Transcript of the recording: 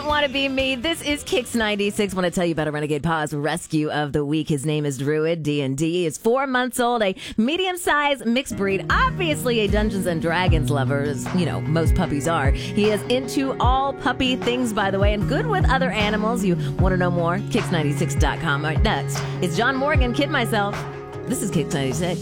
Want to be me? This is Kicks 96. Want to tell you about a Renegade Paws rescue of the week. His name is Druid D&D. He is 4 months old, a medium-sized mixed breed, obviously a Dungeons and Dragons lover, as you know most puppies are. He is into all puppy things, by the way, and good with other animals. You want to know more? Kicks96.com. All right, next, it's John Morgan, Kid Myself. This is Kicks 96.